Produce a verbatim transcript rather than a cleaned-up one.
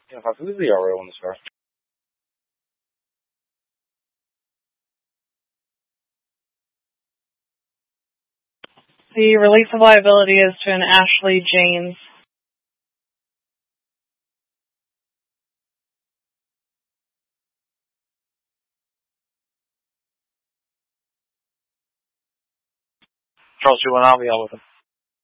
Yeah, who's the R O on this car? The release of liability is to an Ashley Janes. Charles two one, I'll be out with him.